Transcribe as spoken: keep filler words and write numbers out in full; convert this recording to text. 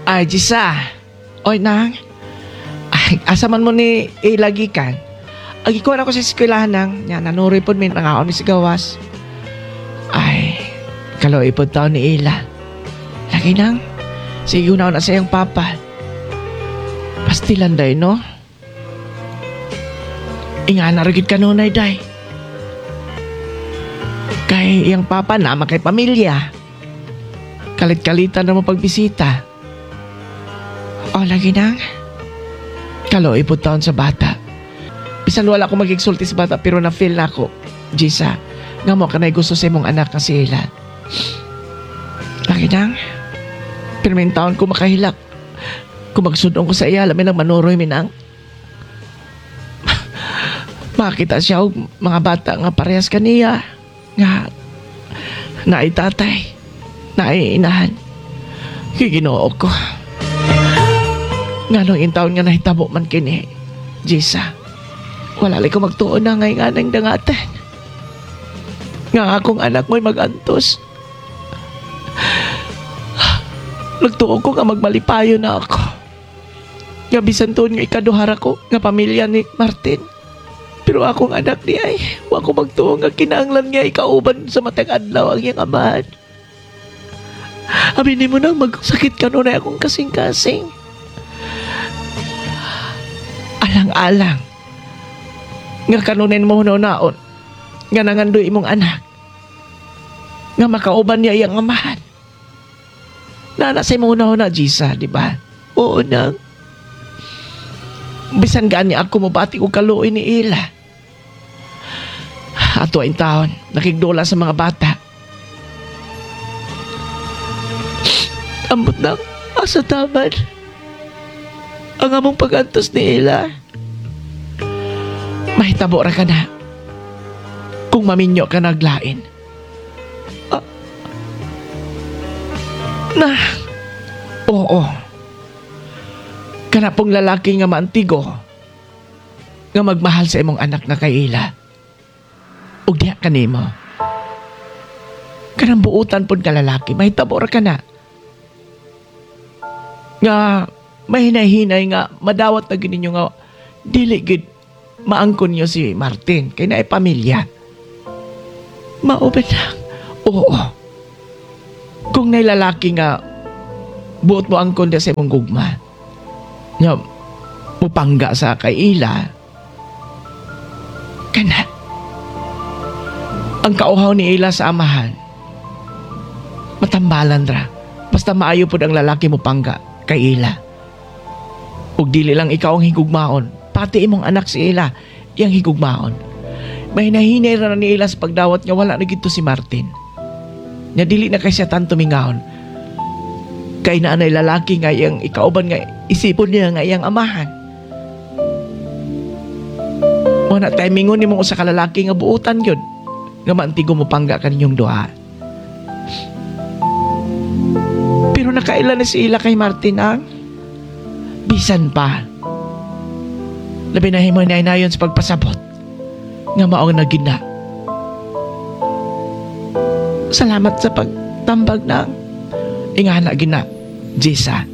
Ay, Jisa. Oy, nang. Ay, asa man mo ni ilagikan. Agi ko na ko sa eskwelahan nang. Yan, nanuroy po may nangaon mi si gawas. Ay, kaloy po taon ni Ila. Lagi nang. Sige na na sa iyang papa. Pastilan day, no? Inga na rigid ka nunay day. Kay iyang papa na makay pamilya. Kalit-kalitan na mo pagbisita. O, lagi nang. Kaloy po taon sa bata. Bisan wala ako mag-exulti sa bata pero na-feel na ako, Jisa, nga mo ka na gusto sa imong anak na si Ila. Lagi nang. Pero may taon ko makahilak. Kung magsudong ko sa iya, alam lang manuroy minang. Makita siya og mga bata nga parehas kaniya. Nga, naay tatay, naay inahan. Kiginoo ko. Nga nung intaon nga nahitabo man kini, Jisa, wala li ko magtuon na ngay nga nang dangatan. Nga akong anak mo'y mag-antos. Nagtuon ko nga magmalipayo na ako. Nga bisan tuon nga ikaduhara ko nga pamilya ni Martin. Pero akong anak ni ay, wa ko magtuon nga kinahanglan nga ikauban sa matag adlaw ang iyang amahan. Abi ni mo nang magsakit ka nun ay akong kasing-kasing. Alang-alang. Nga kanunin mo hunaon. Nga nangandoy imong anak. Nga makauban niya iyang amahan. Nanasay mo na-una, Jisa, di ba? Oo nang. Bisan gani ako mabati ko kaluoy ni Ila. Ato ang taon, nakigdola sa mga bata. Ambot na, asa tamad. Ang among pag-antos ni Ila. Mahitabo ra ka na. Kung maminyo ka naglain. Ah. Na. Oo. Kana pong lalaki nga maantigo nga magmahal sa imong anak na kay Ila. Ug diha kanimo. Kanang buutan pud ka lalaki, mahitabo ra ka na. Nga mahinay-hinay nga madawat na gininyo nga dili gid maangkon niyo si Martin kay naay pamilya. Maubed lang. Oo. Kung naay lalaki nga buot mo angkon sa imong gugma. Nga mupangga sa kay Ila. Kana. Ang kauhaw ni Ila sa amahan. Matambalan ra. Basta maayo pud ang lalaki mo pangga kay Ila. Ug dili lang ikaw ang higugmaon, pati imong anak si Ila, yang higugmaon. Mahinahinay ra ni Ila sa pagdawat nga wala na gito si Martin. Nya dili na kay siya tanto mingaon. Kay na anay lalaki nga yang ikauban nga isipon niya nga iyang amahan. Wala timingon nimo usa ka lalaki nga buutan gyud nga maantigo mo pangga kaninyong duha. Pero nakaila na si Ila kay Martin ang bisan pa. Labi na himo na inayon sa pagpasabot nga maong nagina. Salamat sa pagtambag na ingana gina, Jisa.